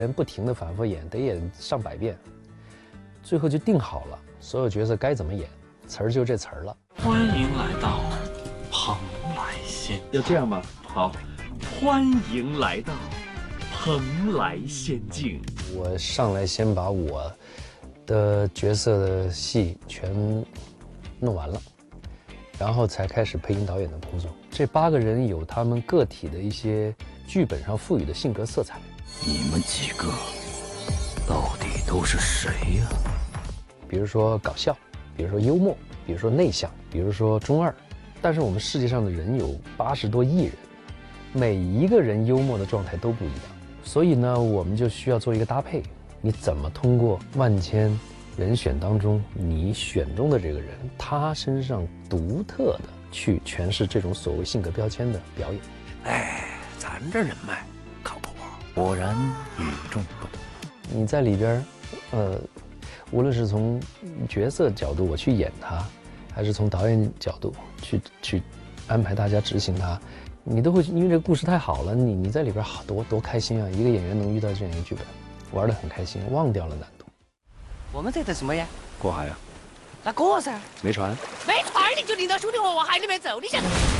人不停的反复演，得演上百遍，最后就定好了所有角色该怎么演，词儿就这词儿了。 欢迎来到蓬莱仙， 要这样吗？好， 欢迎来到蓬莱仙境。 我上来先把我的角色的戏全弄完了，然后才开始配音导演的工作。这8个人有他们个体的一些剧本上赋予的性格色彩。 你们几个到底都是谁呀？ 比如说搞笑，比如说幽默，比如说内向，比如说中二。但是我们世界上的人有80多亿人，每一个人幽默的状态都不一样，所以呢，我们就需要做一个搭配。你怎么通过万千人选当中，你选中的这个人，他身上独特的去诠释这种所谓性格标签的表演？ 哎，咱这人脉靠谱，果然与众不同。 你在里边，无论是从角色角度我去演他，还是从导演角度去安排大家执行他，你都会因为这个故事太好了，你在里边好多开心啊！一个演员能遇到这样一个剧本，玩得很开心，忘掉了难度。 我们这在什么呀？ 过海啊？ 那过噻。 没船。 没船你就领到兄弟伙往海里面走，你想？